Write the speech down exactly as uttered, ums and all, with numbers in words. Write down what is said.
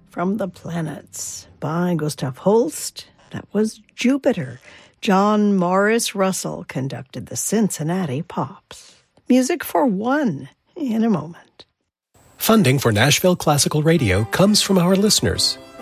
from the Planets by Gustav Holst. That was Jupiter. John Morris Russell conducted the Cincinnati Pops. Music for one in a moment. Funding for Nashville Classical Radio comes from our listeners,